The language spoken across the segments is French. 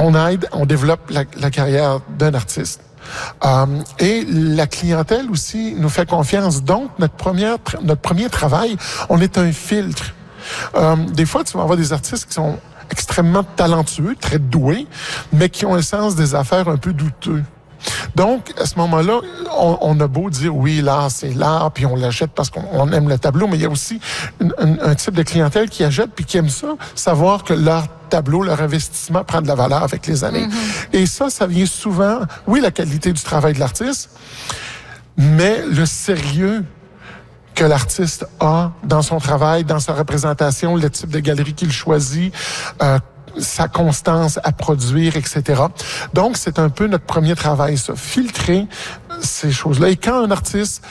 qu'on aide, on développe la carrière d'un artiste. Et la clientèle aussi nous fait confiance. Donc, notre premier travail, on est un filtre. Des fois, tu vas avoir des artistes qui sont extrêmement talentueux, très doués, mais qui ont un sens des affaires un peu douteux. Donc, à ce moment-là, on a beau dire, oui, l'art, c'est l'art, puis on l'achète parce qu'on aime le tableau, mais il y a aussi un type de clientèle qui achète puis qui aime ça, savoir que leur tableau, leur investissement prend de la valeur avec les années. Et ça vient souvent, oui, la qualité du travail de l'artiste, mais le sérieux que l'artiste a dans son travail, dans sa représentation, le type de galerie qu'il choisit, sa constance à produire, etc. Donc, c'est un peu notre premier travail, ça, filtrer ces choses-là. Et quand un artiste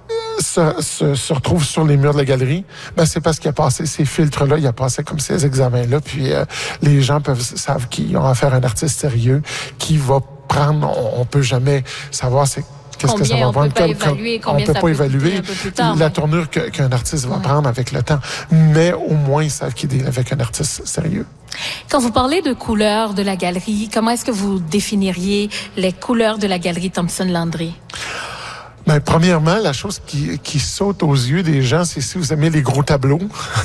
se retrouve sur les murs de la galerie, ben c'est parce qu'il a passé ces filtres-là, il a passé comme ces examens-là, puis les gens savent qu'ils ont affaire à un artiste sérieux, qui va prendre, on peut jamais savoir qu'est-ce que ça va prendre. On peut pas évaluer la tournure qu'un artiste va prendre avec le temps, mais au moins ils savent qu'il est avec un artiste sérieux. Quand vous parlez de couleurs de la galerie, comment est-ce que vous définiriez les couleurs de la galerie Thompson-Landry? Ben, premièrement, la chose qui saute aux yeux des gens, c'est si vous aimez les gros tableaux.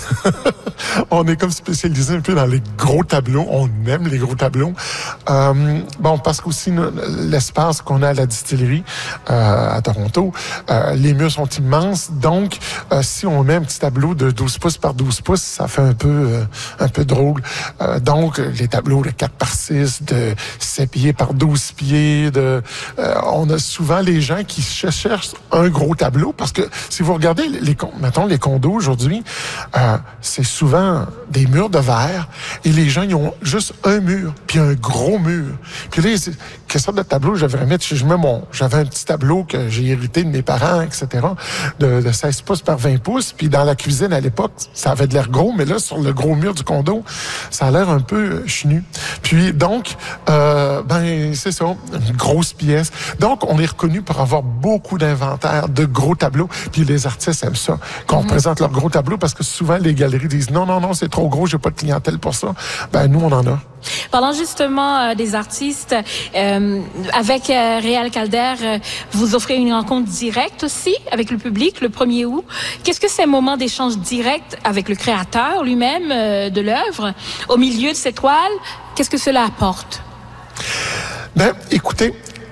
On est comme spécialisé un peu dans les gros tableaux. On aime les gros tableaux. Bon, parce qu'aussi l'espace qu'on a à la distillerie à Toronto, les murs sont immenses. Donc, si on met un petit tableau de 12 pouces par 12 pouces, ça fait un peu drôle. Donc, les tableaux de 4 par 6, de 7 pieds par 12 pieds, on a souvent les gens qui cherchent un gros tableau, parce que si vous regardez mettons les condos aujourd'hui, c'est souvent des murs de verre et les gens ils ont juste un mur puis un gros mur. Puis là, quelle sorte de tableau je devrais mettre? J'avais un petit tableau que j'ai hérité de mes parents, etc., de 16 pouces par 20 pouces. Puis dans la cuisine à l'époque, ça avait de l'air gros, mais là, sur le gros mur du condo, ça a l'air un peu chenu. Puis donc, c'est ça, une grosse pièce. Donc, on est reconnu pour avoir beaucoup d'inventaire, de gros tableaux. Puis les artistes aiment ça, qu'on présente leurs gros tableaux, parce que souvent, les galeries disent non, c'est trop gros, j'ai pas de clientèle pour ça. Ben, nous, on en a. Parlant justement des artistes, avec Réal Calder, vous offrez une rencontre directe aussi avec le public le 1er août. Qu'est-ce que ces moments d'échange direct avec le créateur lui-même de l'œuvre, au milieu de cette toile, qu'est-ce que cela apporte? Ben, écoutez,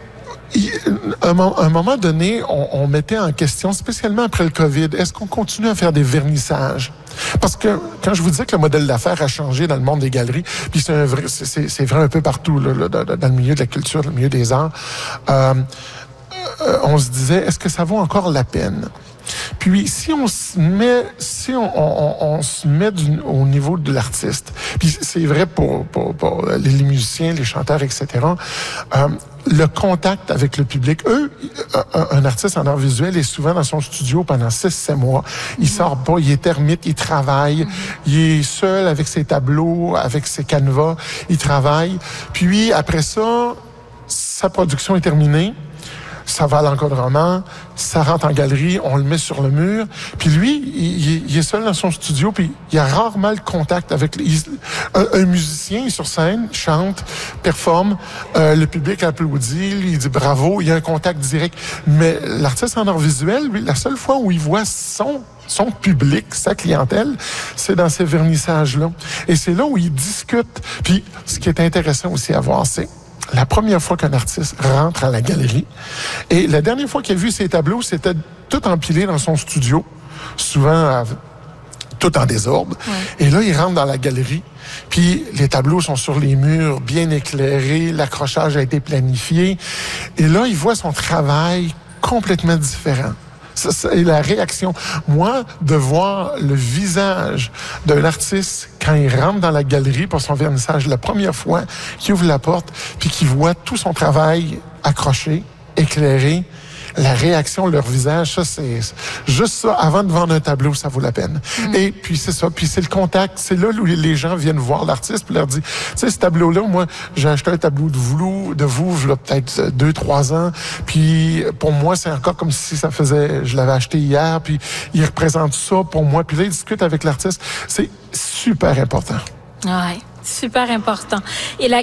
à un moment donné, on mettait en question, spécialement après le COVID, est-ce qu'on continue à faire des vernissages? Parce que quand je vous disais que le modèle d'affaires a changé dans le monde des galeries, puis c'est vrai un peu partout, là, dans le milieu de la culture, dans le milieu des arts, on se disait, est-ce que ça vaut encore la peine? Puis si on se met au niveau de l'artiste, puis c'est vrai pour les musiciens, les chanteurs, etc., le contact avec le public. Un artiste en art visuel est souvent dans son studio pendant 6-7 mois. Il sort pas, il est ermite, il travaille, il est seul avec ses tableaux, avec ses canevas, il travaille. Puis après ça, sa production est terminée. Ça va à l'encadrement, ça rentre en galerie, on le met sur le mur. Puis lui, il est seul dans son studio, puis il a rarement le contact avec... Un musicien sur scène, chante, performe, le public applaudit, il dit bravo, il y a un contact direct. Mais l'artiste en art visuel, lui, la seule fois où il voit son public, sa clientèle, c'est dans ces vernissages-là. Et c'est là où il discute. Puis ce qui est intéressant aussi à voir, c'est la première fois qu'un artiste rentre à la galerie, et la dernière fois qu'il a vu ses tableaux, c'était tout empilé dans son studio, souvent tout en désordre. Ouais. Et là, il rentre dans la galerie, puis les tableaux sont sur les murs, bien éclairés, l'accrochage a été planifié, et là, il voit son travail complètement différent. Et la réaction. Moi, de voir le visage d'un artiste quand il rentre dans la galerie pour son vernissage la première fois, qui ouvre la porte, puis qui voit tout son travail accroché, éclairé, la réaction de leur visage, ça, c'est juste ça. Avant de vendre un tableau, ça vaut la peine. Et puis, c'est ça. Puis, c'est le contact. C'est là où les gens viennent voir l'artiste puis leur disent, tu sais, ce tableau-là, moi, j'ai acheté un tableau de vous, là, peut-être 2-3 ans. Puis, pour moi, c'est encore comme si je l'avais acheté hier. Puis, il représente ça pour moi. Puis là, il discute avec l'artiste. C'est super important. Ouais, super important. Et